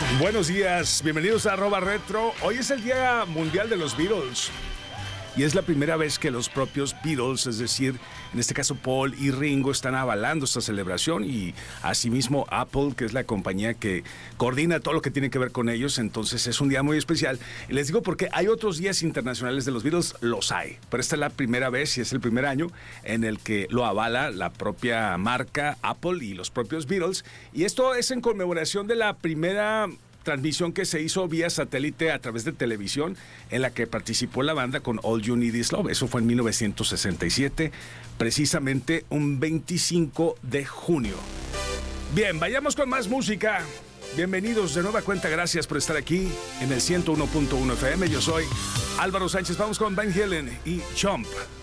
Buenos días, bienvenidos a @retro. Hoy es el Día Mundial de los Beatles. Y es la primera vez que los propios Beatles, es decir, en este caso Paul y Ringo, están avalando esta celebración, y asimismo Apple, que es la compañía que coordina todo lo que tiene que ver con ellos. Entonces es un día muy especial. Y les digo porque hay otros días internacionales de los Beatles, los hay, pero esta es la primera vez y es el primer año en el que lo avala la propia marca Apple y los propios Beatles. Y esto es en conmemoración de la primera transmisión que se hizo vía satélite a través de televisión, en la que participó la banda con All You Need Is Love. Eso fue en 1967, precisamente un 25 de junio. Bien, vayamos con más música. Bienvenidos de nueva cuenta, gracias por estar aquí en el 101.1 FM. Yo soy Álvaro Sánchez, vamos con Van Halen y Jump.